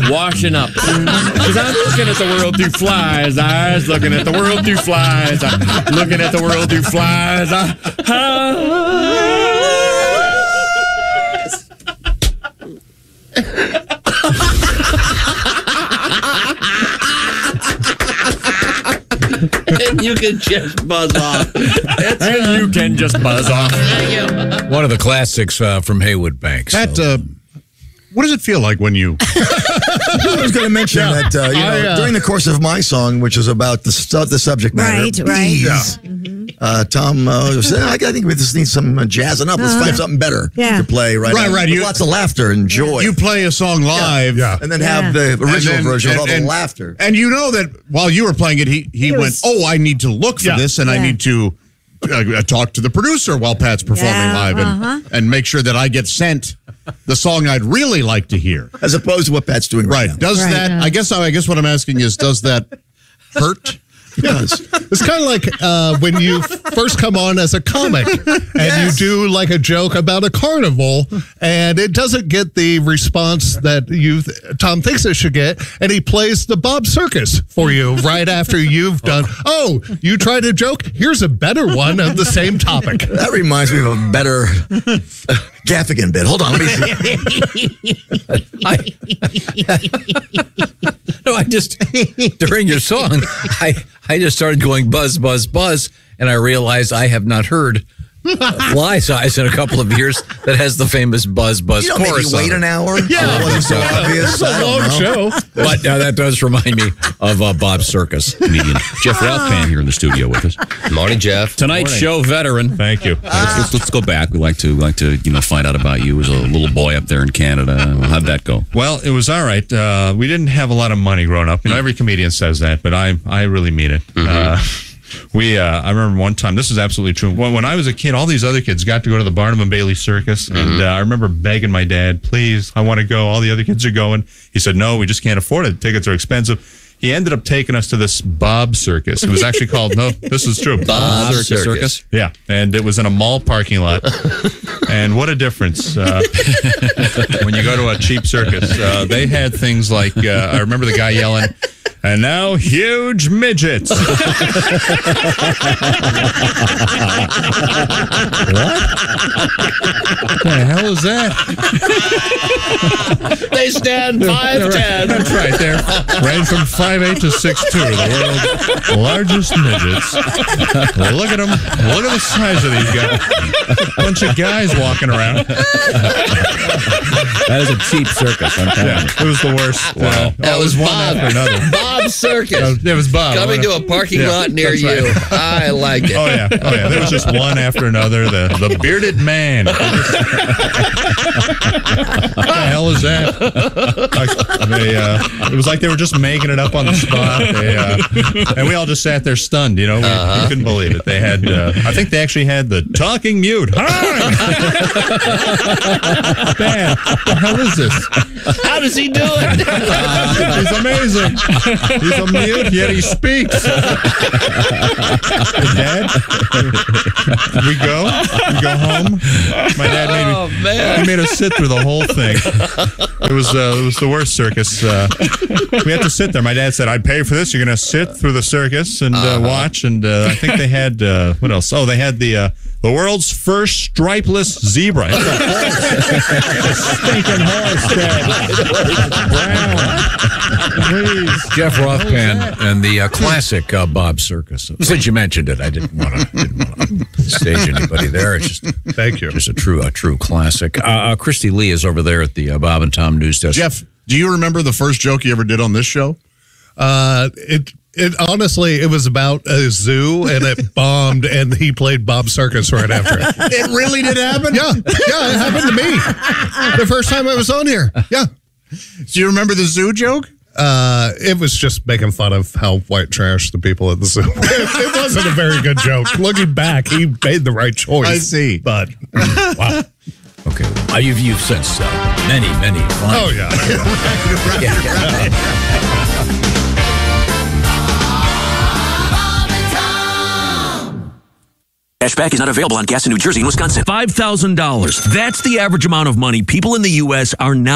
washing up. Because I'm looking at the world through flies' eyes, looking at the world through flies' eyes, looking at the world through flies' eyes. And you can just buzz off. And you can just buzz off. One of the classics from Haywood Banks. What does it feel like when you... I was going to mention that during the course of my song, which is about the subject matter, bees, Tom said, I think we just need some jazzing up. Let's find something better to play right. Lots of laughter and joy. You play a song live, and then have the original version with all the laughter. And you know that while you were playing it, he went, I need to look for this, and I need to talk to the producer while Pat's performing live and make sure that I get sent the song I'd really like to hear. As opposed to what Pat's doing right now. Does that, I guess what I'm asking is, does that hurt? Yes. It's kind of like when you first come on as a comic and you do like a joke about a carnival and it doesn't get the response that Tom thinks it should get, and he plays the Bob Circus for you right after you've done, you tried a joke? Here's a better one of the same topic. That reminds me of a better Gaffigan bit. Hold on, let me see. I just, during your song, I just started going buzz, buzz, buzz, and I realized I have not heard Fly Size in a couple of years that has the famous buzz, buzz chorus. Maybe wait an hour? Yeah. It wasn't so obvious. It's a long show. But that does remind me of Bob Circus. Comedian Jeff Rothpan here in the studio with us. Good morning, Jeff. Tonight's show veteran. Thank you. Let's go back. We like to find out about you as a little boy up there in Canada. How'd that go? Well, it was all right. We didn't have a lot of money growing up. Every comedian says that, but I really mean it. I remember one time, this is absolutely true. When I was a kid, all these other kids got to go to the Barnum and Bailey Circus, and I remember begging my dad, please, I want to go. All the other kids are going. He said, no, we just can't afford it. Tickets are expensive. He ended up taking us to this Bob Circus. It was actually called, no, this is true. Bob Circus. Yeah, and it was in a mall parking lot. And what a difference when you go to a cheap circus. They had things like, I remember the guy yelling, and now, huge midgets. What the hell is that? They stand 5'10". That's right. They're range from 5'8" to 6'2". The world's largest midgets. Well, look at them. Look at the size of these guys. Bunch of guys walking around. That is a cheap circus, I'm telling you. It was the worst. Wow. That was one Bob. after another. Bob Circus. It was Bob. Coming to a parking lot near you. Right. I like it. Oh yeah. There was just one after another. The bearded man. What the hell is that? It was like they were just making it up on the spot. And we all just sat there stunned. We couldn't believe it. They had. I think they actually had the talking mute. Hi. Man, what the hell is this? How does he do it? He's amazing. He's a mute, yet he speaks. Dad, we go home. My dad made us sit through the whole thing. It was the worst circus. We had to sit there. My dad said, "I'd pay for this. You're going to sit through the circus and watch." And I think they had what else? Oh, they had the world's first stripeless zebra. It's a horse. Stinking horse, Dad. Brown. Please. Jeff Rothpan and the classic Bob Circus. Since you mentioned it, I didn't want to stage anybody there. It's just, thank you. Just a true classic. Christy Lee is over there at the Bob and Tom News Desk. Jeff, do you remember the first joke you ever did on this show? It honestly, it was about a zoo, and it bombed, and he played Bob Circus right after it. It really did happen? Yeah, it happened to me the first time I was on here. Yeah. Do you remember the zoo joke? It was just making fun of how white trash the people at the zoo. It wasn't a very good joke. Looking back, he made the right choice. I see. But, wow. Okay. You've since many fun. Oh, yeah. Cashback is not available on gas in New Jersey and Wisconsin. $5,000. That's the average amount of money people in the U.S. are now